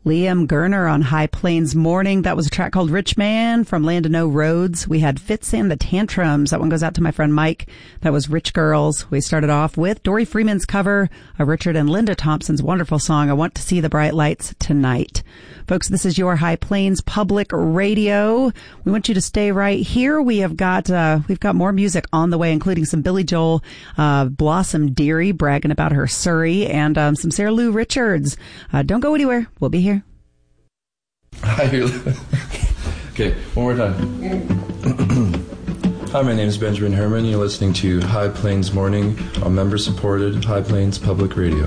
Liam Gurner on High Plains Morning. That was a track called Rich Man from Land of No Roads. We had Fitz and the Tantrums. That one goes out to my friend Mike. That was Rich Girls. We started off with Dory Freeman's cover of Richard and Linda Thompson's wonderful song, I Want to See the Bright Lights Tonight. Folks, this is your High Plains Public Radio. We want you to stay right here. We've got more music on the way, including some Billy Joel, Blossom Dearie bragging about her Surrey, and some Sarah Lou Richards. Don't go anywhere. We'll be here. Hi, okay, one more time. Hi, my name is Benjamin Herman. You're listening to High Plains Morning on member-supported High Plains Public Radio.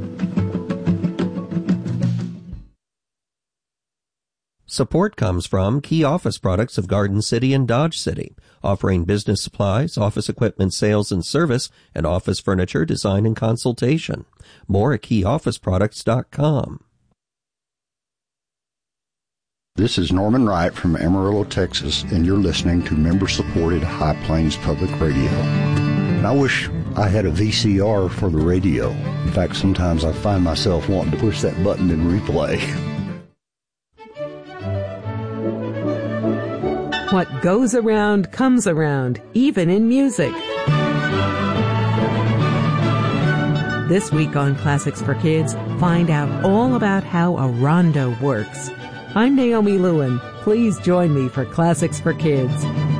Support comes from Key Office Products of Garden City and Dodge City, offering business supplies, office equipment sales and service, and office furniture design and consultation. More at keyofficeproducts.com. This is Norman Wright from Amarillo, Texas, and you're listening to member-supported High Plains Public Radio. And I wish I had a VCR for the radio. In fact, sometimes I find myself wanting to push that button and replay. What goes around comes around, even in music. This week on Classics for Kids, find out all about how a rondo works. I'm Naomi Lewin. Please join me for Classics for Kids.